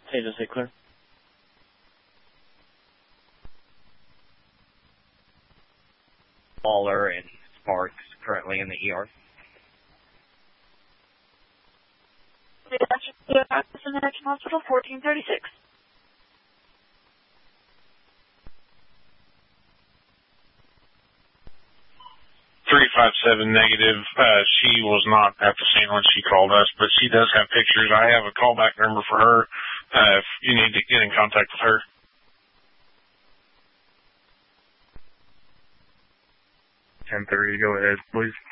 Hey, does it clear? Waller and Sparks currently in the ER. American Hospital, 1436. 357 negative. She was not at the scene when she called us, but she does have pictures. I have a callback number for her if you need to get in contact with her. 10-3, go ahead, please.